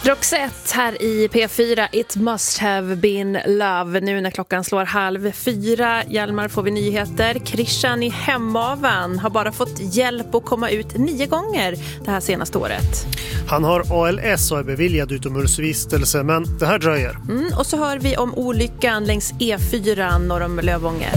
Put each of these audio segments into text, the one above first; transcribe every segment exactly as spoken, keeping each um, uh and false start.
Roxette här i P fyra, It must have been love. Nu när klockan slår halv fyra, Hjalmar, får vi nyheter. Christian i Hemavan har bara fått hjälp att komma ut nio gånger det här senaste året. Han har A L S och är beviljad utomhusvistelse, men det här dröjer. Mm, och så hör vi om olyckan längs E fyra norr om Lövånger.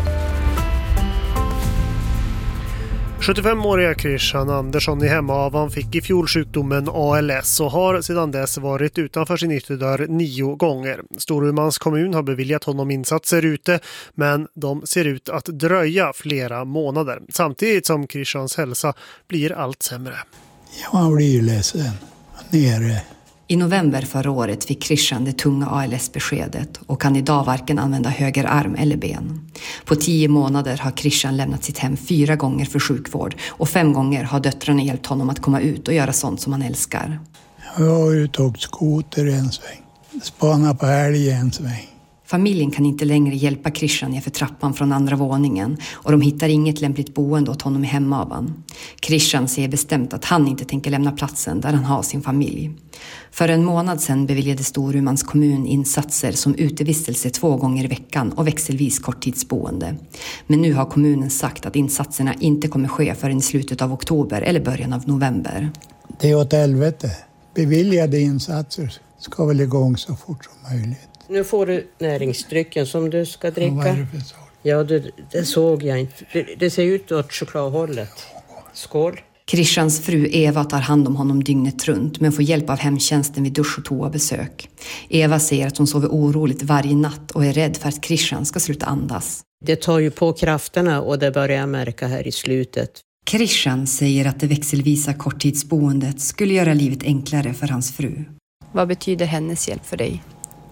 sjuttiofemåriga Christian Andersson i Hemavan fick i fjol sjukdomen A L S och har sedan dess varit utanför sin ytterdörr nio gånger. Storumans kommun har beviljat honom insatser ute, men de ser ut att dröja flera månader. Samtidigt som Christians hälsa blir allt sämre. Ja, man blir ju ledsen. Nere. I november förra året fick Christian det tunga A L S-beskedet och kan idag varken använda höger arm eller ben. På tio månader har Christian lämnat sitt hem fyra gånger för sjukvård och fem gånger har döttrarna hjälpt honom att komma ut och göra sånt som han älskar. Jag har ju tagit skoter en sväng, spana på älg en sväng. Familjen kan inte längre hjälpa Christian ner för trappan från andra våningen och de hittar inget lämpligt boende åt honom i Hemavan. Christian säger bestämt att han inte tänker lämna platsen där han har sin familj. För en månad sedan beviljade Storumans kommun insatser som utevistelse två gånger i veckan och växelvis korttidsboende. Men nu har kommunen sagt att insatserna inte kommer ske förrän i slutet av oktober eller början av november. Det är åt helvete. Beviljade insatser ska väl igång så fort som möjligt. Nu får du näringsdrycken som du ska dricka. Ja, vad är det för sak? Ja, det, det såg jag inte. Det, det ser ut åt chokladhållet. Skål. Christians fru Eva tar hand om honom dygnet runt men får hjälp av hemtjänsten vid dusch- och toabesök. Eva säger att hon sover oroligt varje natt och är rädd för att Christian ska sluta andas. Det tar ju på krafterna och det börjar jag märka här i slutet. Christian säger att det växelvisa korttidsboendet skulle göra livet enklare för hans fru. Vad betyder hennes hjälp för dig?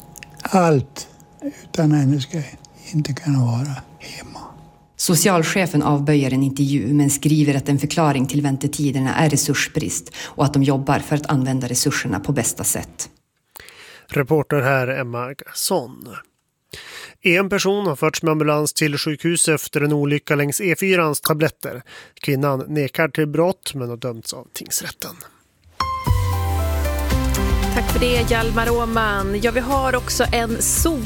Allt. Utan henne ska jag inte kunna vara hemma. Socialchefen avböjer en intervju men skriver att en förklaring till väntetiderna är resursbrist och att de jobbar för att använda resurserna på bästa sätt. Reporter här Emma Gasson. En person har förts med ambulans till sjukhus efter en olycka längs E fyrans tabletter. Kvinnan nekar till brott men har dömts av tingsrätten. Tack för det, Hjalmar Åman. Ja, vi har också en sol